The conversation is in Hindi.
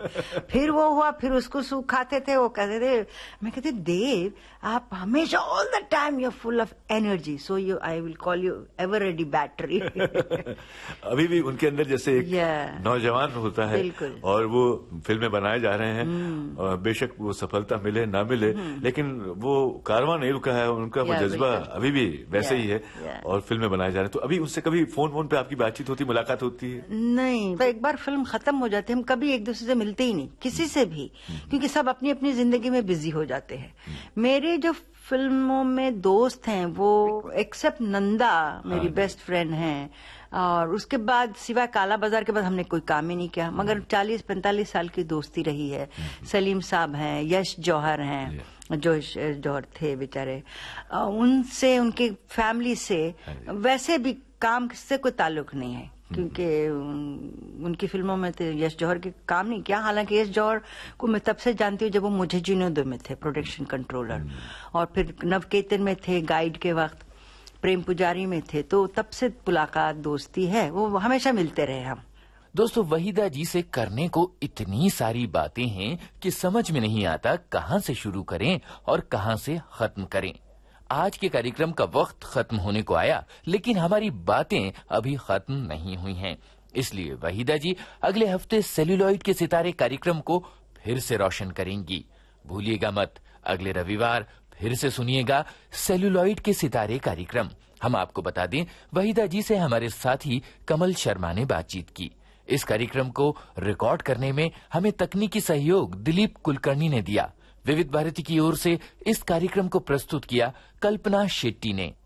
फिर वो हुआ, फिर उसको सूप खाते थे, वो कहते थे, मैं कहती देव आप हमेशा all the time you are full of energy, so you I will call you ever ready battery. अभी भी उनके अंदर जैसे एक नौजवान होता है और वो फिल्में बनाए जा रहे हैं, और बेशक वो सफलता मिले ना मिले, लेकिन वो कारवां नहीं रुका है, उनका वो जज्बा अभी भी वैसे ही है, और फिल्में बनाए जा रहे हैं। तो अभी उससे कभी फोन पे आपकी बातचीत होती, मुलाकात होती है? नहीं, तो एक बार फिल्म खत्म हो जाती है, हम कभी एक दूसरे से मिलते ही नहीं, किसी से भी, क्योंकि सब अपनी अपनी जिंदगी में बिजी हो जाते हैं। मेरे जो फिल्मों में दोस्त हैं वो एक्सेप्ट नंदा मेरी बेस्ट फ्रेंड हैं, और उसके बाद सिवाय काला बाजार के बाद हमने कोई काम ही नहीं किया, मगर 40-45 साल की दोस्ती रही है। सलीम साहब हैं, यश जौहर हैं, जो जौहर थे बेचारे, उनसे, उनकी फैमिली से वैसे भी काम से कोई ताल्लुक नहीं है, क्योंकि उनकी फिल्मों में तो यश जौहर के काम नहीं किया। हालांकि यश जौहर को मैं तब से जानती हूँ जब वो मुझे जिनोदो में थे प्रोडक्शन कंट्रोलर, और फिर नवकेतन में थे गाइड के वक्त, प्रेम पुजारी में थे, तो तब से मुलाकात दोस्ती है, वो हमेशा मिलते रहे हम। दोस्तों, वहीदा जी से करने को इतनी सारी बातें हैं कि समझ में नहीं आता कहाँ से शुरू करें और कहाँ से खत्म करें। आज के कार्यक्रम का वक्त खत्म होने को आया, लेकिन हमारी बातें अभी खत्म नहीं हुई हैं। इसलिए वहीदा जी अगले हफ्ते सेल्यूलॉइड के सितारे कार्यक्रम को फिर से रोशन करेंगी। भूलिएगा मत, अगले रविवार फिर से सुनिएगा सेल्यूलॉइड के सितारे कार्यक्रम। हम आपको बता दें, वहीदा जी से हमारे साथी कमल शर्मा ने बातचीत की। इस कार्यक्रम को रिकॉर्ड करने में हमें तकनीकी सहयोग दिलीप कुलकर्णी ने दिया। विविध भारती की ओर से इस कार्यक्रम को प्रस्तुत किया कल्पना शेट्टी ने।